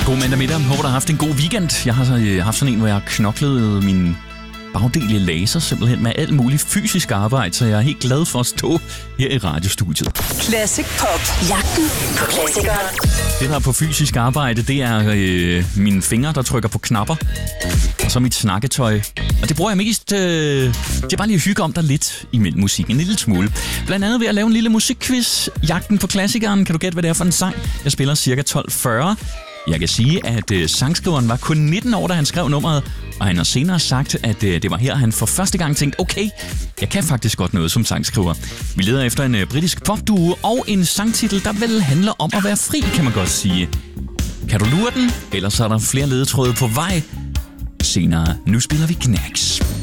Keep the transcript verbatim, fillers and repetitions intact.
God mandag middag. Håber, du har haft en god weekend. Jeg har haft sådan en, hvor jeg har knoklet min bagdel i laser simpelthen med alt muligt fysisk arbejde, så jeg er helt glad for at stå her i radiostudiet. Classic Pop. Jagten på klassikere. Det, der er på fysisk arbejde, det er øh, mine fingre, der trykker på knapper. Og så mit snakketøj. Og det bruger jeg mest øh, til bare lige at hygge om dig lidt imellem musikken. En lille smule. Blandt andet ved at lave en lille musikquiz. Jagten på klassikeren. Kan du gætte, hvad det er for en sang? Jeg spiller cirka tolv fyrre. Jeg kan sige, at øh, sangskriveren var kun nitten år, da han skrev nummeret, og han har senere sagt, at øh, det var her, han for første gang tænkte, okay, jeg kan faktisk godt noget som sangskriver. Vi leder efter en øh, britisk popduo og en sangtitel, der vel handler om at være fri, kan man godt sige. Kan du lure den? Ellers er der flere ledetråde på vej. Senere, nu spiller vi Knacks.